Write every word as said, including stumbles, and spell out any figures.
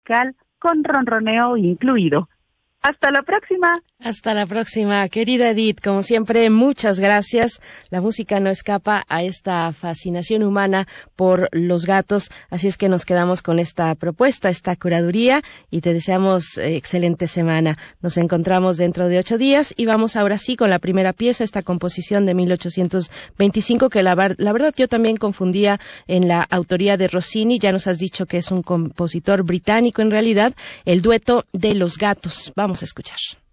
musical con ronroneo incluido. Hasta la próxima. Hasta la próxima, querida Edith. Como siempre, muchas gracias. La música no escapa a esta fascinación humana por los gatos, así es que nos quedamos con esta propuesta, esta curaduría, y te deseamos eh, excelente semana. Nos encontramos dentro de ocho días y vamos ahora sí con la primera pieza, esta composición de mil ochocientos veinticinco, que la, la verdad yo también confundía en la autoría de Rossini. Ya nos has dicho que es un compositor británico en realidad, el dueto de los gatos. Vamos a escuchar.